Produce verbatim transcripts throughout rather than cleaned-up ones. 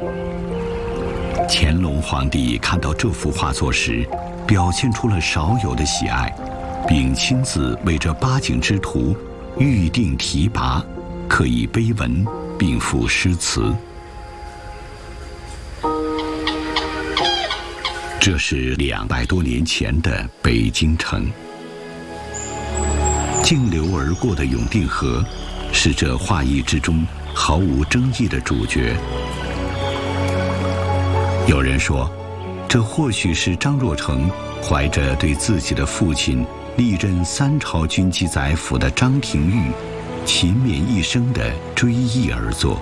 乾隆皇帝看到这幅画作时，表现出了少有的喜爱，并亲自为这八景之徒预定题跋，刻以碑文，并附诗词。这是两百多年前的北京城。径流而过的永定河，是这画意之中毫无争议的主角。有人说，这或许是张若成怀着对自己的父亲历任三朝军机宰辅的张廷玉勤勉一生的追忆而作，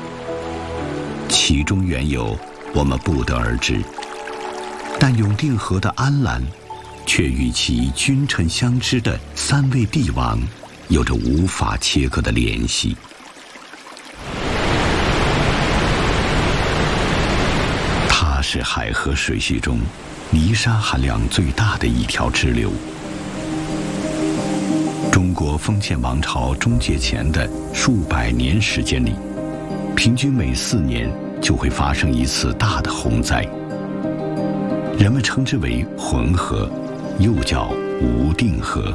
其中缘由我们不得而知。但永定河的安澜，却与其君臣相知的三位帝王有着无法切割的联系。它是海河水系中泥沙含量最大的一条支流。中国封建王朝终结前的数百年时间里，平均每四年就会发生一次大的洪灾。人们称之为浑河，又叫无定河。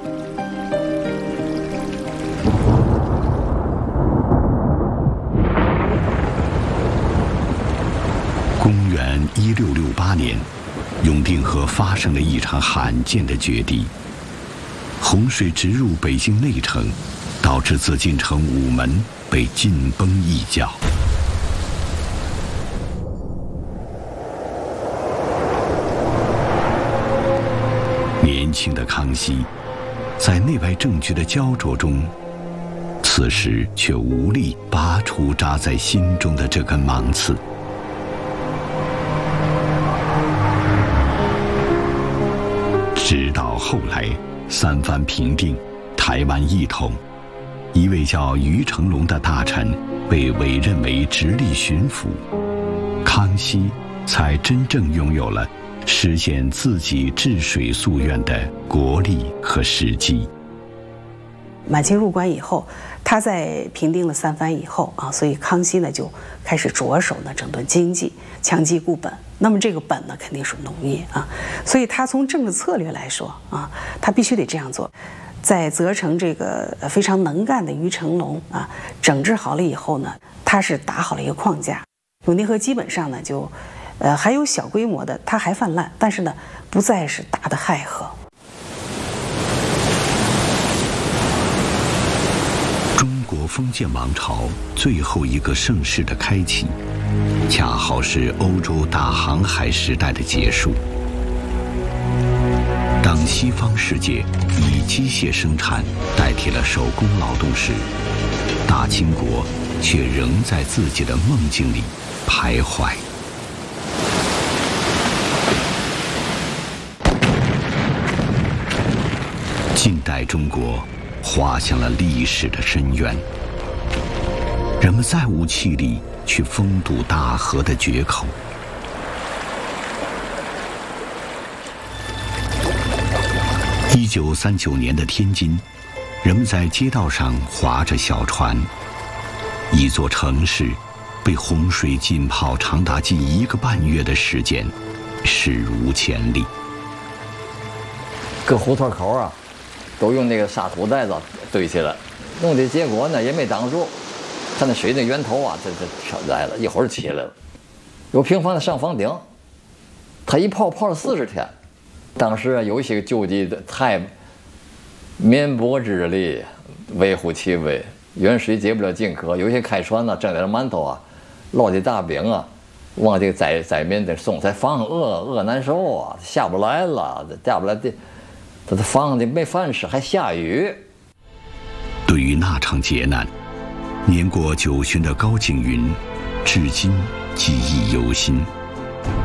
公元一六六八年，永定河发生了一场罕见的决堤，洪水直入北京内城，导致紫禁城午门被进崩一角。年轻的康熙，在内外政局的焦灼中，此时却无力拔除扎在心中的这根芒刺。直到后来，三藩平定，台湾一统，一位叫于成龙的大臣被委任为直隶巡抚，康熙才真正拥有了实现自己治水夙愿的国力和时机。 满清入关以后，他在平定了三藩以后啊，所以康熙呢就开始着手呢整顿经济，强基固本。那么这个本呢肯定是农业啊，所以他从政治策略来说啊，他必须得这样做。在责成这个非常能干的于成龙啊整治好了以后呢，他是打好了一个框架。永定河基本上呢就。呃，还有小规模的，它还泛滥，但是呢，不再是大的亥河。 中国封建王朝最后一个盛世的开启，恰好是欧洲大航海时代的结束。当西方世界以机械生产代替了手工劳动时，大清国却仍在自己的梦境里徘徊。近代中国滑向了历史的深渊，人们再无气力去封堵大河的决口。一九三九年的天津，人们在街道上划着小船，一座城市被洪水浸泡长达近一个半月的时间，史无前例。 各胡同口啊都用那个沙土袋子堆起来，弄的结果呢也没挡住，它那水的源头啊，这这飘来了，一会儿起来了。有平房的上房顶，它一泡泡了四十天。当时啊，有一些救济的太绵薄之力，微乎其微，远水解不了近渴。有些开船呢、啊，蒸点馒头啊，烙的大饼啊，往这个灾灾民得送，才防饿饿难受啊，下不来了，下不来的。他的房子没饭吃，还下雨。 对于那场劫难，年过九旬的高景云，至今记忆犹新。